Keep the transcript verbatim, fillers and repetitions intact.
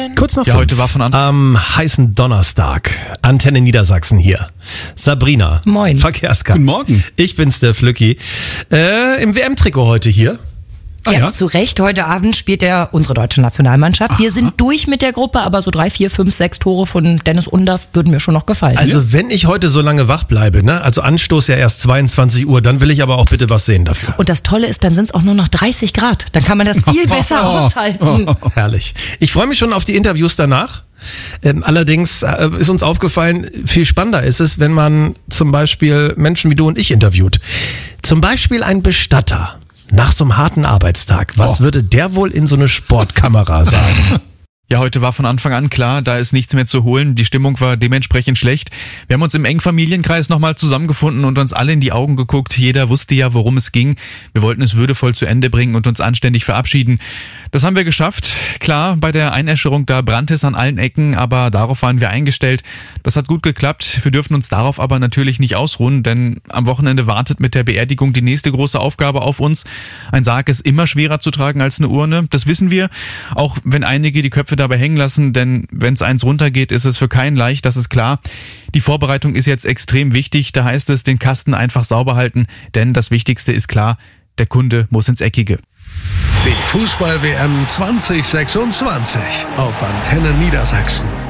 Kurz nach Ja, fünf. heute war von Anfang Am heißen Donnerstag. Antenne Niedersachsen hier. Sabrina. Moin. Verkehrskarte. Guten Morgen. Ich bin's, der Flücki. Äh, Im W M-Trikot heute hier. Ah, ja, ja? zu Recht. Heute Abend spielt ja unsere deutsche Nationalmannschaft. Wir sind durch mit der Gruppe, aber so drei, vier, fünf, sechs Tore von Dennis Undaff würden mir schon noch gefallen. Also wenn ich heute so lange wach bleibe, ne, also Anstoß ja erst zweiundzwanzig Uhr, dann will ich aber auch bitte was sehen dafür. Und das Tolle ist, dann sind es auch nur noch dreißig Grad. Dann kann man das viel besser aushalten. Herrlich. Ich freue mich schon auf die Interviews danach. Ähm, allerdings äh, ist uns aufgefallen, viel spannender ist es, wenn man zum Beispiel Menschen wie du und ich interviewt. Zum Beispiel ein Bestatter. Nach so einem harten Arbeitstag, was Oh. würde der wohl in so eine Sportkamera sagen? Ja, heute war von Anfang an klar, da ist nichts mehr zu holen. Die Stimmung war dementsprechend schlecht. Wir haben uns im engen Familienkreis nochmal zusammengefunden und uns alle in die Augen geguckt. Jeder wusste ja, worum es ging. Wir wollten es würdevoll zu Ende bringen und uns anständig verabschieden. Das haben wir geschafft. Klar, bei der Einäscherung, da brannte es an allen Ecken, aber darauf waren wir eingestellt. Das hat gut geklappt. Wir dürfen uns darauf aber natürlich nicht ausruhen, denn am Wochenende wartet mit der Beerdigung die nächste große Aufgabe auf uns. Ein Sarg ist immer schwerer zu tragen als eine Urne. Das wissen wir, auch wenn einige die Köpfe dabei hängen lassen, denn wenn es eins runtergeht, ist es für keinen leicht, das ist klar. Die Vorbereitung ist jetzt extrem wichtig, da heißt es, den Kasten einfach sauber halten, denn das Wichtigste ist klar, der Kunde muss ins Eckige. Die Fußball-W M zwanzig sechsundzwanzig auf Antenne Niedersachsen.